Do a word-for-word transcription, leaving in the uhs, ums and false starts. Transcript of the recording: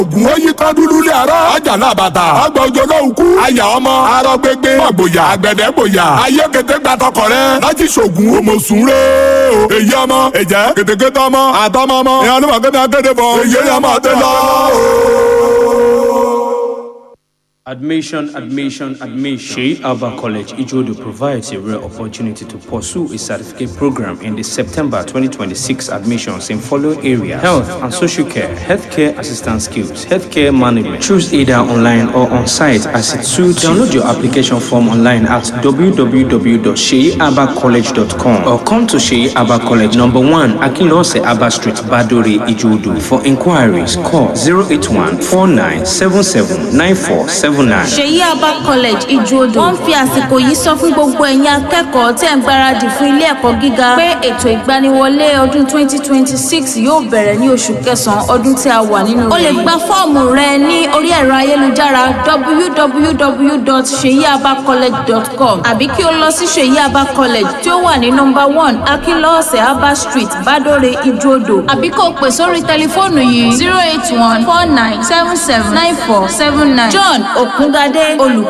ògùn ó yí kán dúdú lé àárọ̀ àjàlá bàtà àgbọ̀jọ náà kú àyà ọmọ arọ gbẹgbẹ àgbòyà àgbẹ̀dẹ gbòyà ayé kété gbàtọkọ rẹ láti ṣògùn òmòsùn rẹ o èyí ọmọ ẹ̀jẹ̀ kétékété ọmọ àtọmọ ọmọ ìyá ọdún bàkẹ́tà akéde bọ̀ èyí ni ọmọ àti lọ. Admission, admission, admission. Sheikh Alba College, Ijodo provides a rare opportunity to pursue a certificate program in the September twenty twenty-six admissions in following areas: health and social care, healthcare assistance skills, healthcare management. Choose either online or on site as it suits. Download your application form online at w w w dot sheikh alba college dot com or come to Sheikh Alba College, number one, Akinlose Abba Street, Badore, Ijodo. For inquiries, call zero eight one, four nine seven seven, nine four seven. Sheikh Alba College Ijodo wọ́n fi àsìkò yìí sọ fún gbogbo ẹ̀yin akẹ́kọ̀ọ́ tẹ́ ń gbáradì fún ilé ẹ̀kọ́ gíga pé ètò ìgbaniwọlé ọdún twenty twenty-six yóò bẹ̀rẹ̀ ní oṣù kẹsàn-án ọdún tí a wà nínú rẹ̀. O lè gba fọ́ọ̀mù rẹ ní orí ẹ̀rọ ayélujára w w w dot sheikh alba college dot com àbí kí o lọ sí Sheikh Alba College tí ó wà ní number one Akinlose Abba Street, Badore, Ijodo, àbí kó o pè sórí tẹlifóònù yìí zero eight one, four nine seven seven, nine four seven nine. John Okungade olùkọ́.